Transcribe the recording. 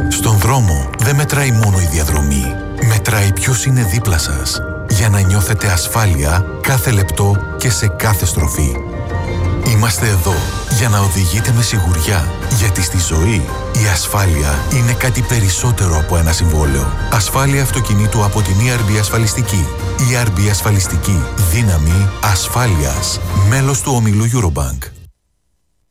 Στον δρόμο δεν μετράει μόνο η διαδρομή. Μετράει ποιος είναι δίπλα σας, για να νιώθετε ασφάλεια κάθε λεπτό και σε κάθε στροφή. Είμαστε εδώ για να οδηγείτε με σιγουριά, γιατί στη ζωή η ασφάλεια είναι κάτι περισσότερο από ένα συμβόλαιο. Ασφάλεια αυτοκινήτου από την ERB Ασφαλιστική. ERB Ασφαλιστική. Δύναμη ασφάλειας. Μέλος του ομίλου Eurobank.